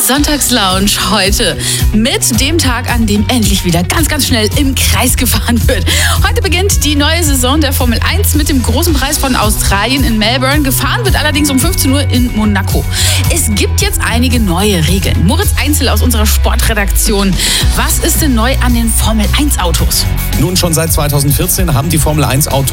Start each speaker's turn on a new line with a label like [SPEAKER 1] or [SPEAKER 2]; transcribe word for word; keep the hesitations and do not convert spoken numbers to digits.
[SPEAKER 1] Sonntagslounge heute mit dem Tag, an dem endlich wieder ganz, ganz schnell im Kreis gefahren wird. Heute beginnt die neue Saison der Formel eins mit dem großen Preis von Australien in Melbourne. Gefahren wird allerdings um fünfzehn Uhr in Monaco. Es gibt jetzt einige neue Regeln. Moritz Einzel aus unserer Sportredaktion. Was ist denn neu an den Formel eins Autos?
[SPEAKER 2] Nun, schon seit zweitausendvierzehn haben die Formel eins Autos